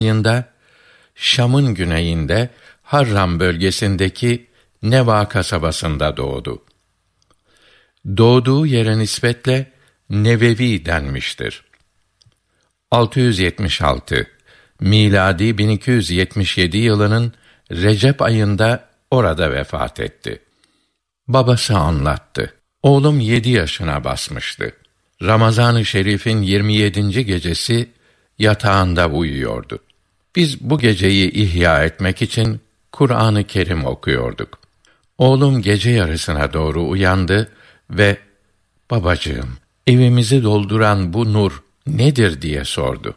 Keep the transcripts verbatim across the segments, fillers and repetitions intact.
ayında Şam'ın güneyinde Harran bölgesindeki Neva kasabasında doğdu. Doğduğu yere nispetle Nevevi denmiştir. altı yüz yetmiş altı miladi bin iki yüz yetmiş yedi yılının Recep ayında orada vefat etti. Babası anlattı. Oğlum yedi yaşına basmıştı. Ramazan-ı Şerif'in yirmi yedinci gecesi yatağında uyuyordu. Biz bu geceyi ihya etmek için Kur'an-ı Kerim okuyorduk. Oğlum gece yarısına doğru uyandı ve "Babacığım, evimizi dolduran bu nur nedir?" diye sordu.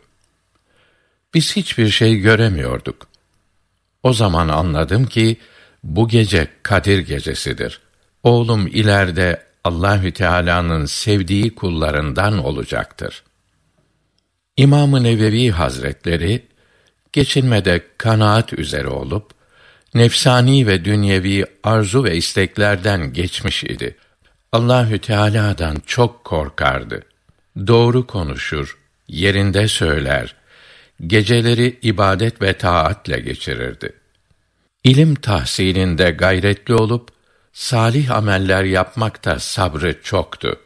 Biz hiçbir şey göremiyorduk. O zaman anladım ki bu gece Kadir gecesidir. Oğlum ileride Allahü Teala'nın sevdiği kullarından olacaktır. İmam-ı Nevevi Hazretleri geçinmede kanaat üzere olup nefsani ve dünyevi arzu ve isteklerden geçmiş idi. Allahü Teala'dan çok korkardı. Doğru konuşur, yerinde söyler, geceleri ibadet ve taatle geçirirdi. İlim tahsilinde gayretli olup salih ameller yapmakta sabrı çoktu.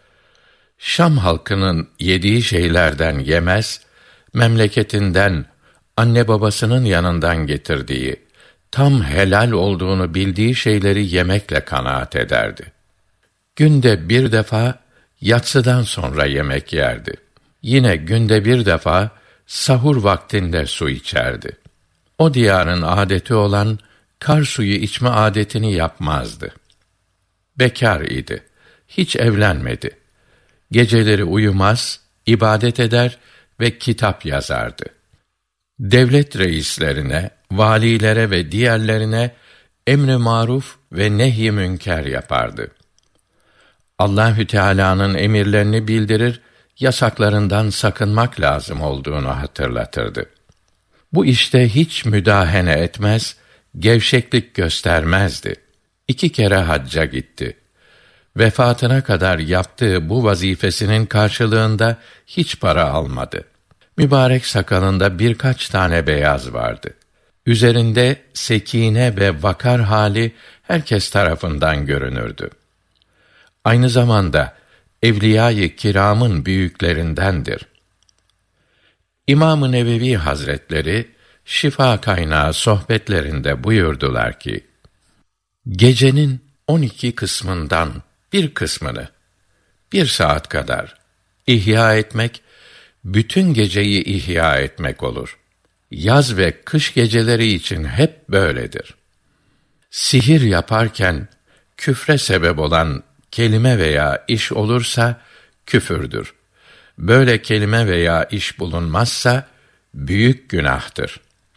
Şam halkının yediği şeylerden yemez, memleketinden, anne babasının yanından getirdiği, tam helal olduğunu bildiği şeyleri yemekle kanaat ederdi. Günde bir defa yatsıdan sonra yemek yerdi. Yine günde bir defa sahur vaktinde su içerdi. O diyarın adeti olan kar suyu içme adetini yapmazdı. Bekâr idi. Hiç evlenmedi. Geceleri uyumaz, ibadet eder ve kitap yazardı. Devlet reislerine, valilere ve diğerlerine emr-i maruf ve nehy-i münker yapardı. Allahü Teala'nın emirlerini bildirir, yasaklarından sakınmak lazım olduğunu hatırlatırdı. Bu işte hiç müdahene etmez, gevşeklik göstermezdi. İki kere hacca gitti. Vefatına kadar yaptığı bu vazifesinin karşılığında hiç para almadı. Mübarek sakalında birkaç tane beyaz vardı. Üzerinde sekine ve vakar hali herkes tarafından görünürdü. Aynı zamanda evliya-i kiramın büyüklerindendir. İmam-ı Nevevi Hazretleri Şifa Kaynağı sohbetlerinde buyurdular ki: Gecenin on iki kısmından bir kısmını bir saat kadar ihya etmek, bütün geceyi ihya etmek olur. Yaz ve kış geceleri için hep böyledir. Sihir yaparken küfre sebep olan kelime veya iş olursa küfürdür. Böyle kelime veya iş bulunmazsa büyük günahtır.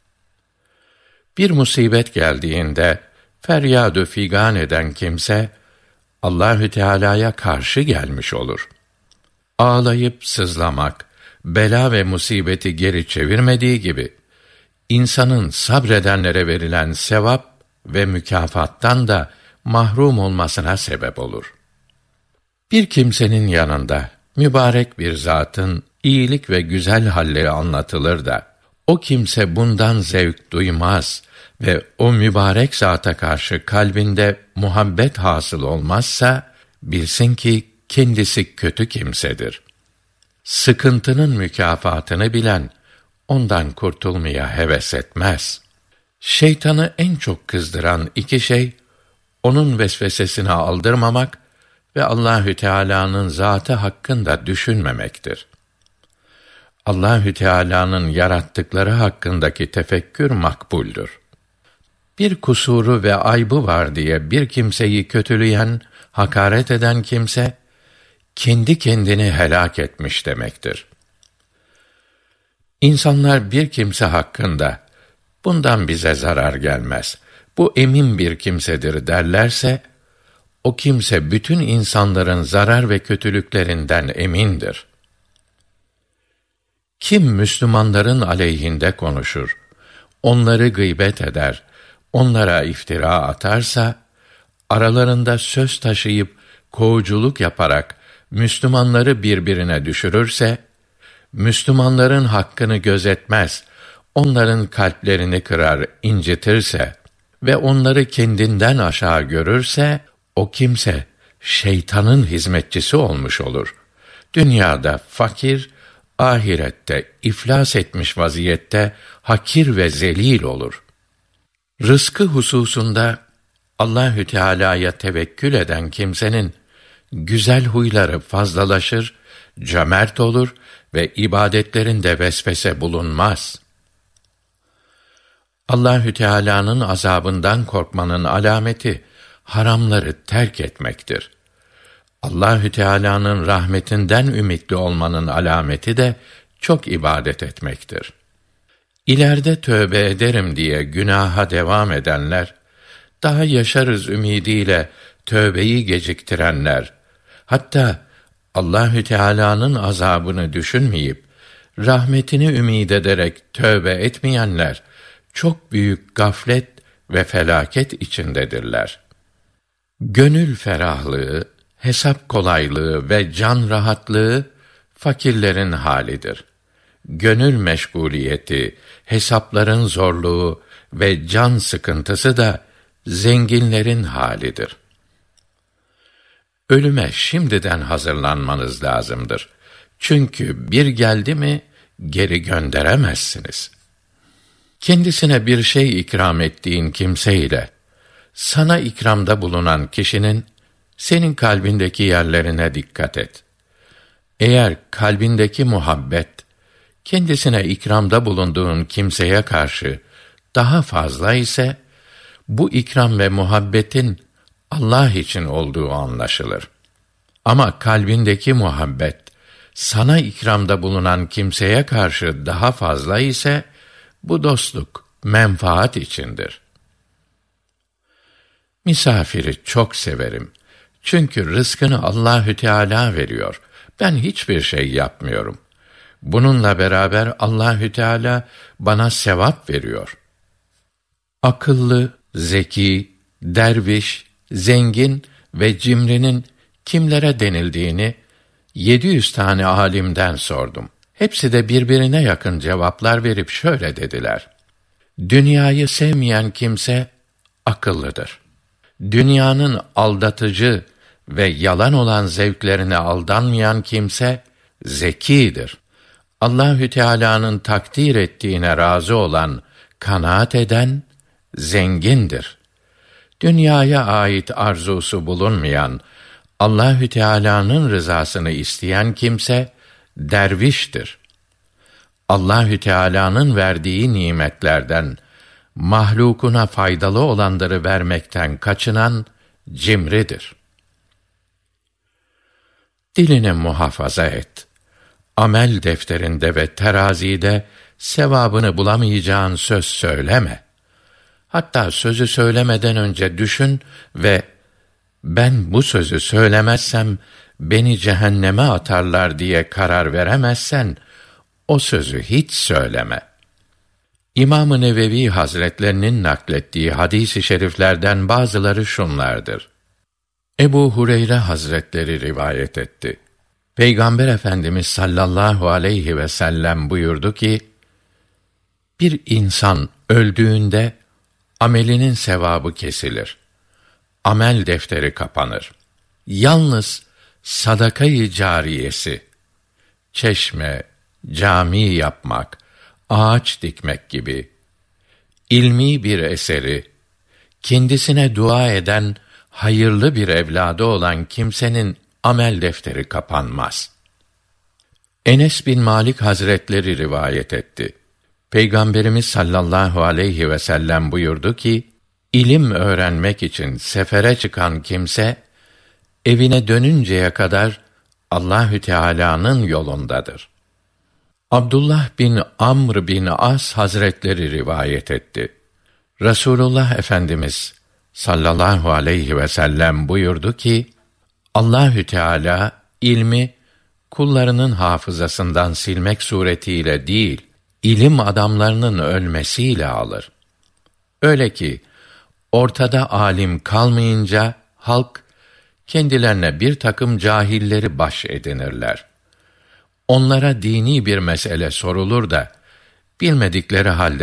Bir musibet geldiğinde feryâd-ı figân eden kimse Allahü Teala'ya karşı gelmiş olur. Ağlayıp sızlamak, bela ve musibeti geri çevirmediği gibi insanın sabredenlere verilen sevap ve mükafattan da mahrum olmasına sebep olur. Bir kimsenin yanında mübarek bir zatın iyilik ve güzel halleri anlatılır da o kimse bundan zevk duymaz ve o mübarek zata karşı kalbinde muhabbet hasıl olmazsa bilsin ki kendisi kötü kimsedir. Sıkıntının mükafatını bilen ondan kurtulmaya heves etmez. Şeytanı en çok kızdıran iki şey onun vesvesesine aldırmamak ve Allahü Teala'nın zatı hakkında düşünmemektir. Allahü Teala'nın yarattıkları hakkındaki tefekkür makbuldür. Bir kusuru ve aybı var diye bir kimseyi kötüleyen, hakaret eden kimse kendi kendini helak etmiş demektir. İnsanlar bir kimse hakkında bundan bize zarar gelmez, bu emin bir kimsedir derlerse o kimse bütün insanların zarar ve kötülüklerinden emindir. Kim Müslümanların aleyhinde konuşur, onları gıybet eder, onlara iftira atarsa, aralarında söz taşıyıp kovuculuk yaparak Müslümanları birbirine düşürürse, Müslümanların hakkını gözetmez, onların kalplerini kırar, incitirse ve onları kendinden aşağı görürse, o kimse şeytanın hizmetçisi olmuş olur. Dünyada fakir, ahirette iflas etmiş vaziyette hakir ve zelil olur. Rızkı hususunda Allahü Teala'ya tevekkül eden kimsenin güzel huyları fazlalaşır, cömert olur ve ibadetlerinde vesvese bulunmaz. Allahü Teala'nın azabından korkmanın alameti haramları terk etmektir. Allahü Teala'nın rahmetinden ümitli olmanın alameti de çok ibadet etmektir. İleride tövbe ederim diye günaha devam edenler, daha yaşarız ümidiyle tövbeyi geciktirenler, hatta Allahü Teala'nın azabını düşünmeyip rahmetini ümid ederek tövbe etmeyenler çok büyük gaflet ve felaket içindedirler. Gönül ferahlığı, hesap kolaylığı ve can rahatlığı fakirlerin halidir. Gönül meşguliyeti, hesapların zorluğu ve can sıkıntısı da zenginlerin halidir. Ölüme şimdiden hazırlanmanız lazımdır. Çünkü bir geldi mi geri gönderemezsiniz. Kendisine bir şey ikram ettiğin kimseyle sana ikramda bulunan kişinin senin kalbindeki yerlerine dikkat et. Eğer kalbindeki muhabbet kendisine ikramda bulunduğun kimseye karşı daha fazla ise bu ikram ve muhabbetin Allah için olduğu anlaşılır. Ama kalbindeki muhabbet sana ikramda bulunan kimseye karşı daha fazla ise bu dostluk menfaat içindir. Misafiri çok severim. Çünkü rızkını Allahü Teala veriyor. Ben hiçbir şey yapmıyorum. Bununla beraber Allahü Teala bana sevap veriyor. Akıllı, zeki, derviş, zengin ve cimrinin kimlere denildiğini yedi yüz tane alimden sordum. Hepsi de birbirine yakın cevaplar verip şöyle dediler: dünyayı sevmeyen kimse akıllıdır. Dünyanın aldatıcı ve yalan olan zevklerine aldanmayan kimse zekidir. Allahü Teala'nın takdir ettiğine razı olan, kanaat eden zengindir. Dünyaya ait arzusu bulunmayan, Allahü Teala'nın rızasını isteyen kimse derviştir. Allahü Teala'nın verdiği nimetlerden mahlukuna faydalı olanları vermekten kaçınan cimridir. Dilini muhafaza et. Amel defterinde ve terazide sevabını bulamayacağın söz söyleme. Hatta sözü söylemeden önce düşün ve ben bu sözü söylemezsem beni cehenneme atarlar diye karar veremezsen o sözü hiç söyleme. İmam-ı Nevevi Hazretlerinin naklettiği hadis-i şeriflerden bazıları şunlardır. Ebu Hureyre Hazretleri rivayet etti. Peygamber Efendimiz sallallahu aleyhi ve sellem buyurdu ki, bir insan öldüğünde amelinin sevabı kesilir. Amel defteri kapanır. Yalnız sadaka-i cariyesi, çeşme, cami yapmak, ağaç dikmek gibi ilmi bir eseri, kendisine dua eden hayırlı bir evladı olan kimsenin amel defteri kapanmaz. Enes bin Malik Hazretleri rivayet etti. Peygamberimiz sallallahu aleyhi ve sellem buyurdu ki, ilim öğrenmek için sefere çıkan kimse, evine dönünceye kadar Allahü Teala'nın yolundadır. Abdullah bin Amr bin As Hazretleri rivayet etti. Resulullah Efendimiz sallallahu aleyhi ve sellem buyurdu ki, Allahü Teala ilmi kullarının hafızasından silmek suretiyle değil, ilim adamlarının ölmesiyle alır. Öyle ki ortada alim kalmayınca halk kendilerine bir takım cahilleri baş edinirler. Onlara dini bir mesele sorulur da bilmedikleri halde